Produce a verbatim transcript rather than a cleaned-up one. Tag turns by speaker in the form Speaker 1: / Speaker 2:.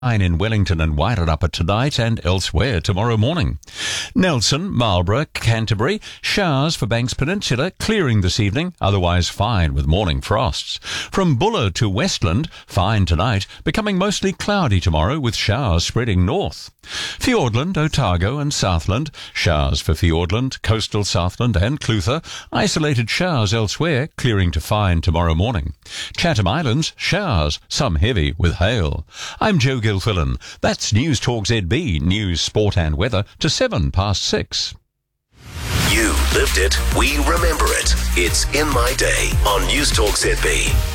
Speaker 1: In Wellington and Wairarapa tonight and elsewhere tomorrow morning. Nelson, Marlborough, Canterbury, showers for Banks Peninsula, clearing this evening, otherwise fine with morning frosts. From Buller to Westland, fine tonight, becoming mostly cloudy tomorrow with showers spreading north. Fiordland, Otago and Southland, showers for Fiordland, coastal Southland and Clutha, isolated showers elsewhere, clearing to fine tomorrow morning. Chatham Islands, showers, some heavy with hail. I'm Joe Gilfillan. That's News Talk Z B, news, sport and weather to seven past six.
Speaker 2: You lived it, we remember it. It's In My Day on News Talk Z B.